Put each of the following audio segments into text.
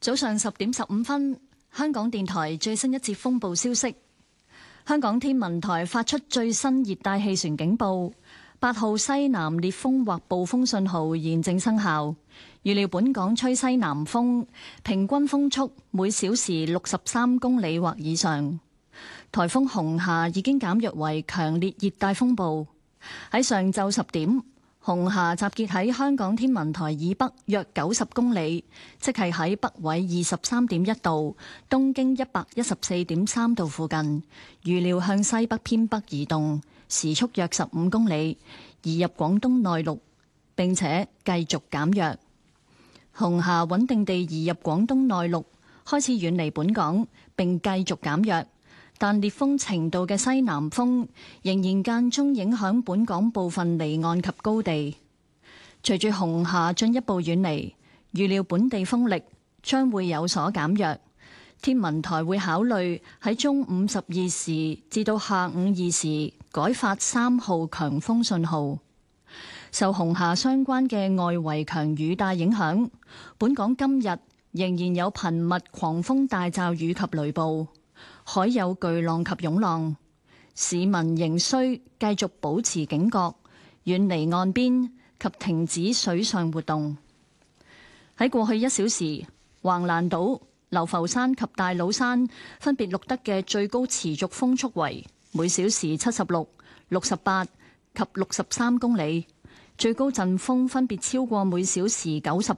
早上10:15，香港電台最新一節風暴消息。香港天文台發出最新熱帶氣旋警報，8號西南烈風或暴風信號現正生效。預料本港吹西南風，平均風速每小時63公里或以上。颱風紅霞已經減弱為強烈熱帶風暴。喺上晝10點，紅霞集結喺香港天文台以北約90公里，即係喺北緯23.1度、東經114.3度附近。預料向西北偏北移動，時速約15公里，移入廣東內陸，並且繼續減弱。紅霞穩定地移入廣東內陸，開始遠離本港，並繼續減弱。但烈風程度嘅西南風仍然間中影響本港部分離岸及高地。隨住紅霞進一步遠離，預料本地風力將會有所減弱。天文台會考慮喺中午12時至到下午2時改發3號強風信號。受紅霞相關嘅外圍強雨帶影響，本港今日仍然有頻密狂風大驟雨及雷暴。海有巨浪及湧浪，市民仍需繼續保持警覺，遠離岸邊及停止水上活動。喺過去1小時，橫瀾島、流浮山及大老山分別錄得嘅最高持續風速為每小時76、68及63公里，最高陣風分別超過每小時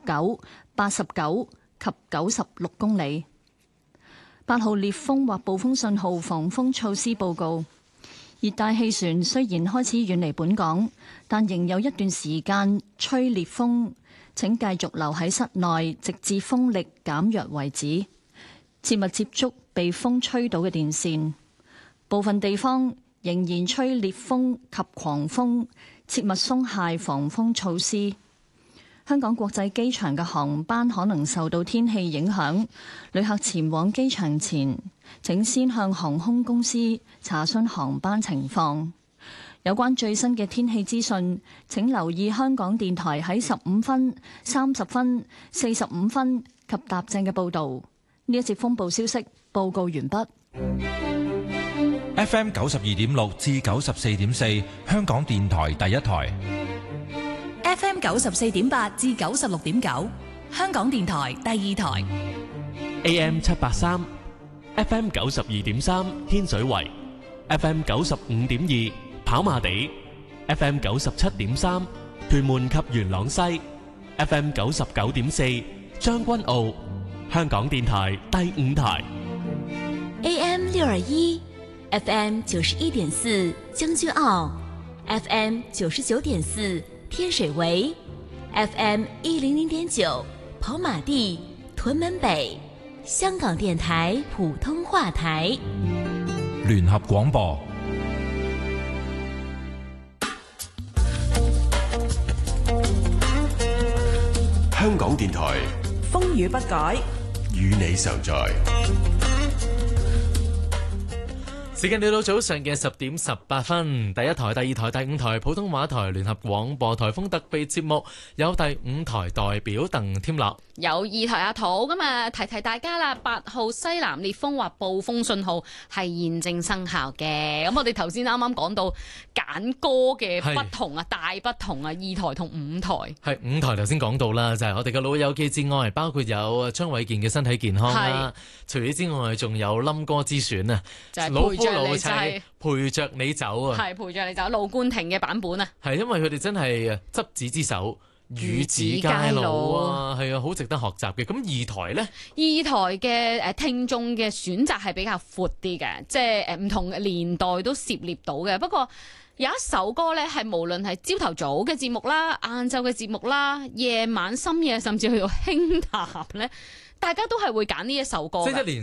99、89及96公里。8號烈風或暴風信號防風措施報告。熱帶氣旋雖然開始遠離本港，但仍有一段時間吹烈風，請繼續留喺室內，直至風力減弱為止。切勿接觸被風吹倒嘅電線。部分地方仍然吹烈風及狂風，切勿鬆懈防風措施。香港國際機場嘅航班可能受到天氣影響，旅客前往機場前，請先向航空公司查詢航班情況。有關最新嘅天氣資訊，請留意香港電台喺15分、30分、45分及踏正嘅報導。呢一節風暴消息報告完畢。 FM 92.6至94.4，香港電台第一台。 FM 94.8至96.9，香港電台第二台。 AM 783 FM 92.3，天水圍 FM 95.2，跑馬地 FM 97.3，屯門及元朗西 FM 99.4，將軍澳，香港電台第五台。 AM 621 FM 91.4，將軍澳 FM 99.4，天水圍 FM 100.9，跑馬地、屯門北，香港電台普通話台。 聯合廣播。 香港電台風雨不改， 與你常在。 時間嚟到早上嘅10:18，第一台、第二台、第五台普通話台聯合廣播颱風特備節目，有第五台代表鄧添樂， 有二台阿土。咁啊，提提大家啦，8號西南烈風或暴風信號係現正生效嘅。咁我哋頭先啱啱講到揀歌嘅不同啊，大不同啊，二台同五台。 係五台頭先講到啦，就係我哋嘅老友記之外，包括有張衛健嘅身體健康啦。除此之外，仲有冧歌之選啊， 就係老砌陪着你走啊， 係陪着你走，盧冠廷嘅版本啊， 係因為佢哋真係執子之手，與子偕老啊，係啊，好值得學習嘅。咁二台呢？ 二台嘅聽眾嘅選擇係比較闊啲嘅，即係唔同年代都涉獵到嘅。不過有一首歌呢，係無論係朝頭早嘅節目啦、晏晝嘅節目啦、夜晚深夜甚至去到輕談呢，大家都係會揀呢一首歌。 即係一年